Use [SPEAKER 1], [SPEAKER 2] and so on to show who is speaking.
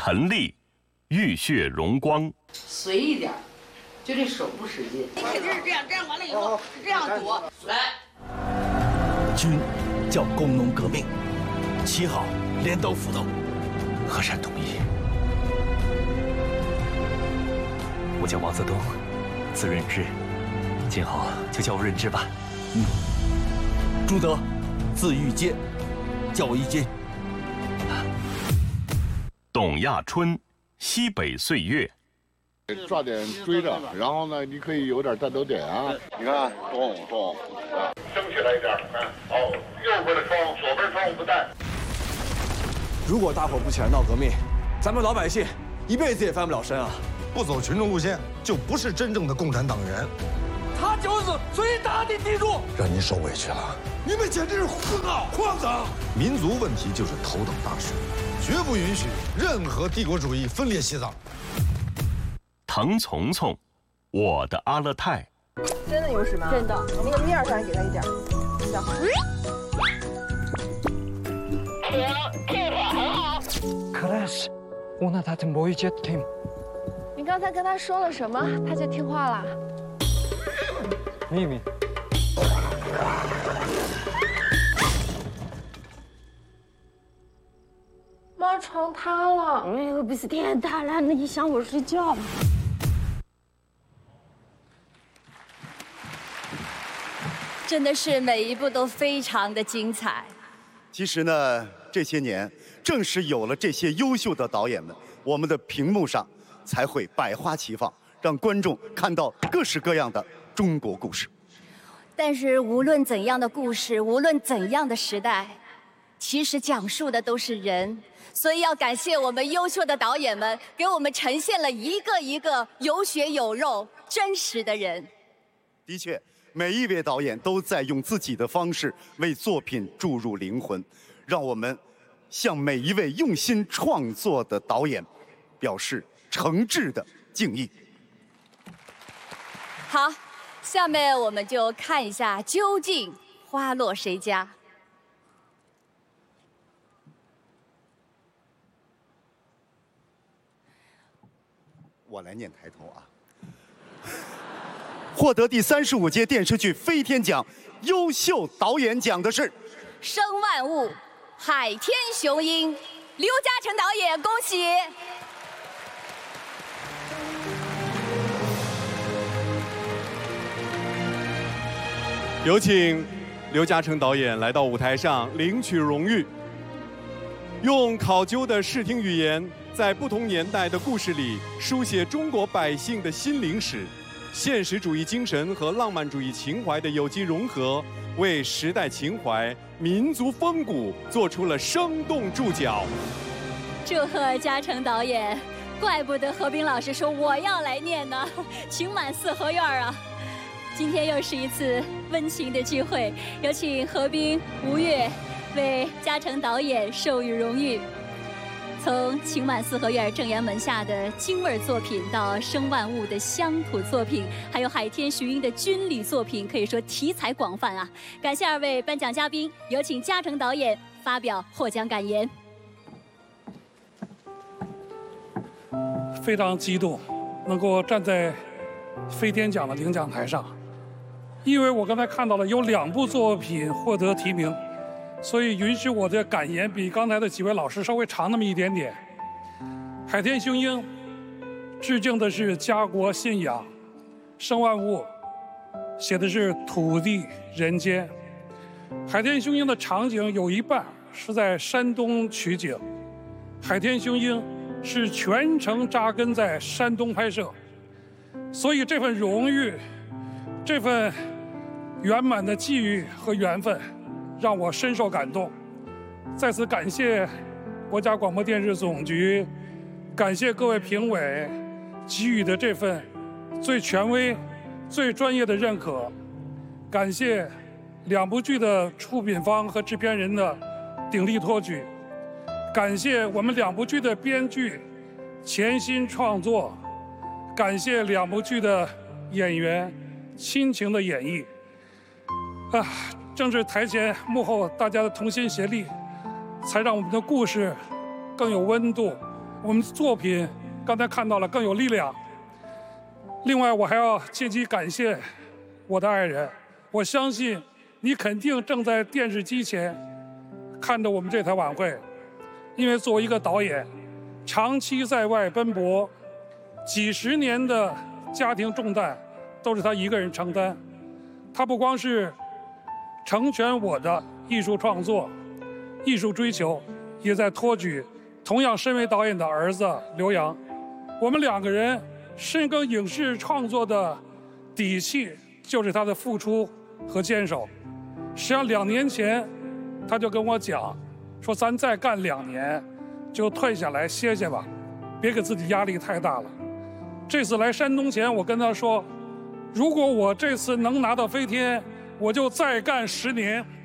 [SPEAKER 1] 陈丽，浴血荣光。
[SPEAKER 2] 随意点，就这手不使劲。你肯定是这样，这样完了以后是这样躲。来，
[SPEAKER 3] 军叫工农革命，7号镰刀斧头，
[SPEAKER 4] 河山统一。我叫王泽东，字润之，今后就叫我润之吧。
[SPEAKER 3] 朱德，字玉阶，叫我一阶。
[SPEAKER 1] 董亚春，西北岁月。
[SPEAKER 5] 抓点追着，然后呢，你可以有点战斗点啊。你看，动，
[SPEAKER 6] 升起来一点，看，好，右边的窗，左边窗户不带。
[SPEAKER 7] 如果大伙不起来闹革命，咱们老百姓一辈子也翻不了身啊！
[SPEAKER 8] 不走群众路线，就不是真正的共产党员。
[SPEAKER 7] 他就是最大的敌人，
[SPEAKER 8] 让您受委屈了。
[SPEAKER 7] 你们简直是胡闹哐当！
[SPEAKER 8] 民族问题就是头等大事，绝不允许任何帝国主义分裂西藏。
[SPEAKER 1] 滕从从，我的阿勒泰。
[SPEAKER 9] 真的有屎吗？真的。那个面上给他一点。行。
[SPEAKER 10] 这会很好。
[SPEAKER 11] Class, 오늘 다들 모이지 팀.
[SPEAKER 9] 你刚才跟他说了什么？他就听话了。
[SPEAKER 11] 秘密。
[SPEAKER 9] 妈，床塌了。
[SPEAKER 10] 哎呦，不是天塌了，那你想我睡觉吗？
[SPEAKER 12] 真的是每一部都非常的精彩。
[SPEAKER 13] 其实呢，这些年正是有了这些优秀的导演们，我们的屏幕上才会百花齐放，让观众看到各式各样的中国故事。
[SPEAKER 12] 但是无论怎样的故事，无论怎样的时代，其实讲述的都是人。所以要感谢我们优秀的导演们，给我们呈现了一个一个有血有肉、真实的人。
[SPEAKER 13] 的确，每一位导演都在用自己的方式为作品注入灵魂，让我们向每一位用心创作的导演表示诚挚的敬意。
[SPEAKER 12] 好，下面我们就看一下究竟花落谁家。
[SPEAKER 13] 我来念抬头啊！获得第35届电视剧飞天奖优秀导演奖的是
[SPEAKER 12] 生万物、海天雄鹰，刘嘉诚导演，恭喜！
[SPEAKER 14] 有请刘嘉诚导演来到舞台上领取荣誉，用考究的视听语言，在不同年代的故事里书写中国百姓的心灵史，现实主义精神和浪漫主义情怀的有机融合，为时代情怀、民族风骨做出了生动注脚。
[SPEAKER 15] 祝贺嘉诚导演，怪不得何冰老师说我要来念呢，情满四合院啊！今天又是一次温情的聚会，有请何冰、吴越为嘉诚导演授予荣誉。从情满四合院正阳门下的京味作品，到生万物的乡土作品，还有海天雄鹰的军旅作品，可以说题材广泛啊！感谢二位颁奖嘉宾，有请嘉诚导演发表获奖感言。
[SPEAKER 16] 非常激动，能够站在飞天奖的领奖台上，因为我刚才看到了有2部作品获得提名。所以允许我的感言比刚才的几位老师稍微长那么一点点。海天雄鹰致敬的是家国信仰，生万物写的是土地人间。海天雄鹰的场景有一半是在山东取景，海天雄鹰是全程扎根在山东拍摄，所以这份荣誉，这份圆满的际遇和缘分让我深受感动，在此感谢国家广播电视总局，感谢各位评委给予的这份最权威、最专业的认可，感谢2部剧的出品方和制片人的鼎力托举，感谢我们2部剧的编剧潜心创作，感谢2部剧的演员亲情的演绎。正是台前幕后大家的同心协力，才让我们的故事更有温度， 我们作品刚才看到了更有力量。另外，我还要借机感谢我的爱人，我相信你肯定正在电视机前看着我们这台晚会，因为作为一个导演，长期在外奔波，几十年的家庭重担都是他一个人承担。他不光是成全我的艺术创作、艺术追求，也在托举同样身为导演的儿子刘洋。我们两个人深耕影视创作的底气，就是他的付出和坚守。实际上2年前，他就跟我讲，说咱再干2年，就退下来歇歇吧，别给自己压力太大了。这次来山东前，我跟他说，如果我这次能拿到飞天，我就再干10年。